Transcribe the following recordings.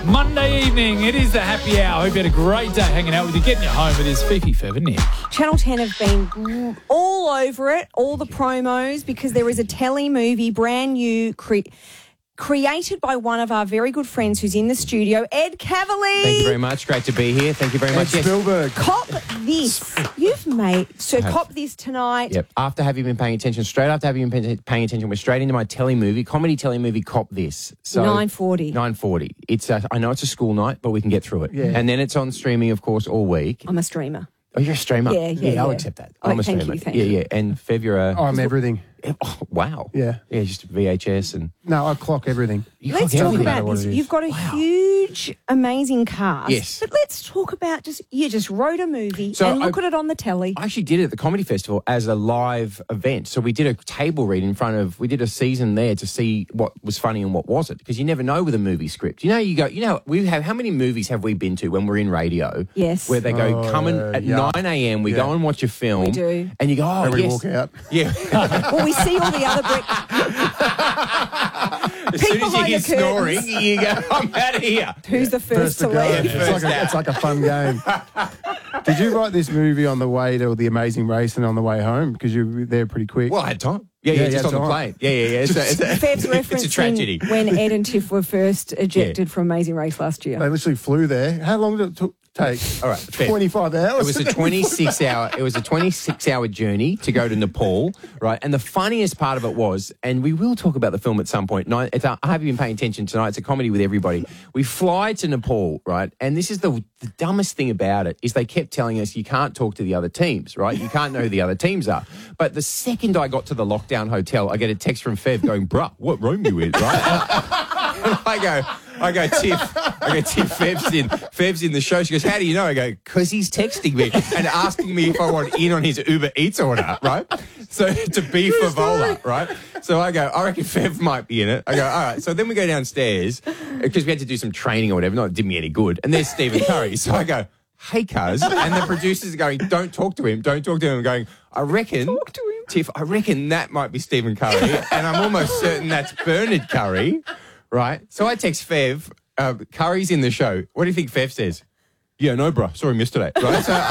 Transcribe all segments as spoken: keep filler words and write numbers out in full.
Monday evening, it is the happy hour. Hope you had a great day hanging out with you, getting you home. It is Fifi, Fev and Nick. Channel ten have been all over it, all the promos, because there is a telly movie, brand new, cre- created by one of our very good friends who's in the studio, Ed Cavalier. Thank you very much. Great to be here. Thank you very much. Ed Spielberg. Cop this. You've made, so have. cop this tonight. Yep. After having been paying attention, straight after having been pay- paying attention, we're straight into my telly movie, comedy telly movie, Cop This. So nine forty. nine forty. It's a, I know it's a school night, but we can get through it. Yeah. And then it's on streaming, of course, all week. I'm a streamer. Oh, you're a streamer? Yeah, yeah, I'll yeah. accept that. Oh, I'm a thank streamer. you, thank yeah, you. yeah. And Fev, you're a... I'm everything. Oh, wow. Yeah. Yeah, just V H S and... No, I clock everything. You Let's clock talk everything. about matter what this. it is. You've got a huge, amazing cast. Yes. But let's talk about just, you just wrote a movie So and look I- at it on the telly. I actually did it at the Comedy Festival as a live event. So we did a table read in front of, we did a season there to see what was funny and what wasn't, because you never know with a movie script. You know, you go, you know, we have, how many movies have we been to when we're in radio? Yes. Where they go, Oh, come in yeah, at yeah. nine a.m., we Yeah. go and watch a film. We do. And you go, oh, And we yes. walk out. Yeah. Well, we see all the other brick. As soon People as you behind hear the curtains. snoring, you go, I'm out of here. Who's the first, to to go. leave? It's like, a, it's like a fun game. Did you write this movie on the way to The Amazing Race and on the way home? Because you were there pretty quick. Well, I had time. Yeah, yeah, Yeah, just you on had the time. plane. Yeah, yeah, yeah. It's a, it's a, Fev's it's a referencing tragedy. when Ed and Tiff were first ejected from Amazing Race last year. They literally flew there. How long did it took, take? All right, fair. twenty-five hours. It was a twenty-six hour. It was a twenty-six hour journey to go to Nepal, right? And the funniest part of it was, and we will talk about the film at some point. No, it's, I haven't been paying attention tonight. It's a comedy with everybody. We fly to Nepal, right? And this is the, the dumbest thing about it is they kept telling us you can't talk to the other teams, right? You can't know who the other teams are. But the second I got to the lockdown hotel, I get a text from Fev going, "Bruh, what room you in?" Right? And I go. I go, Tiff, I go, Tiff, Fev's in, Fev's in the show. She goes, how do you know? I go, because he's texting me and asking me if I want in on his Uber Eats order, right? So to be Favola, right? So I go, I reckon Fev might be in it. I go, all right. So then we go downstairs because we had to do some training or whatever. Not it did me any good. And there's Stephen Curry. So I go, hey, cuz. And the producers are going, don't talk to him. Don't talk to him. I'm going, I reckon, talk to him. Tiff, I reckon that might be Stephen Curry. And I'm almost certain that's Bernard Curry. Right? So I text Fev, uh, Curry's in the show. What do you think Fev says? Yeah, no, bro. Saw him yesterday. Right? So,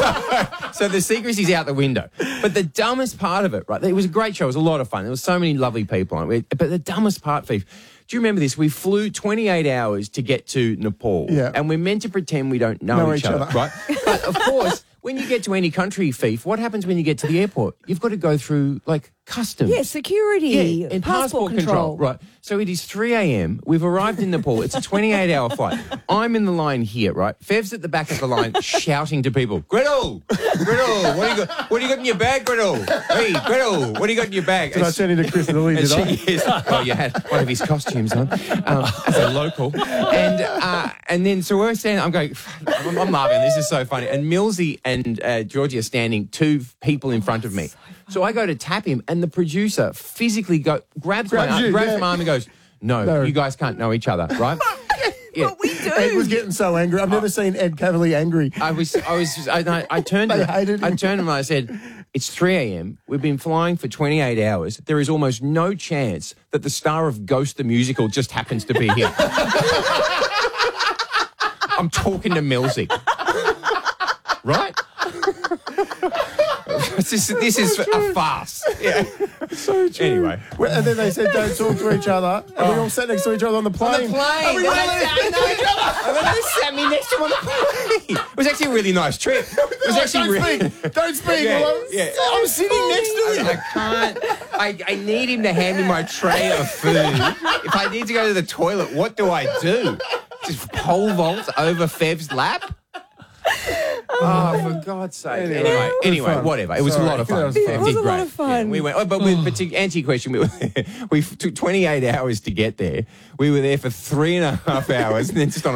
I, so, so the secrecy's out the window. But the dumbest part of it, right? It was a great show. It was a lot of fun. There was so many lovely people on it. But the dumbest part, Fev, do you remember this? We flew twenty-eight hours to get to Nepal. Yeah. And we're meant to pretend we don't know, Know each, each other, other. right? But of course, when you get to any country, Feef, what happens when you get to the airport? You've got to go through, like, customs. Yeah, security, Yeah, and passport, control. Right. So it is three a.m. We've arrived in Nepal. It's a twenty-eight hour flight. I'm in the line here, right? Fev's at the back of the line shouting to people, Gretel, Gretel, what do you got, what do you got in your bag, Gretel? Hey, Gretel, what do you got in your bag? Did I turn into Chris Lilly, And did I? she is, well, you had one of his costumes on um, as a local. And uh, and then, so we're standing, I'm going, I'm, I'm laughing, this is so funny. And Millsy and uh, Georgie are standing two people in front of me. So I go to tap him, and the producer physically go grabs, Grabs my arm, you, grabs yeah. my arm and goes, no, No. you guys can't know each other, right? Yeah. But we do. Ed was getting so angry. I've never seen Ed Cavalier angry. I was, I was, I, I, I turned to They him, hated I him. turned to him and I said, it's three a.m. We've been flying for twenty-eight hours. There is almost no chance that the star of Ghost the Musical just happens to be here. I'm talking to Millsy. Right? this, is, this is a farce. Yeah. So true. Anyway. Well, and then they said don't talk to each other. And we all sat next to each other on the plane. On the plane. And we They really sat- next to each other. And then they sat me next to him on the plane. It was actually a really nice trip. It was Like, actually don't really... speak. Don't speak. Yeah, Well, I'm, yeah. I'm sitting next to I, him. I can't. I, I need him to hand me my tray of food. If I need to go to the toilet, what do I do? Just pole vault over Fev's lap? Oh, for God's sake. Anyway, Anyway, it was anyway, fun. whatever. It was Sorry. a lot of fun. It was Yeah, fun. It was did a lot great. of fun. Yeah, we went, oh, but, we, but to answer your question, we, we took twenty-eight hours to get there. We were there for three and a half hours and then just on a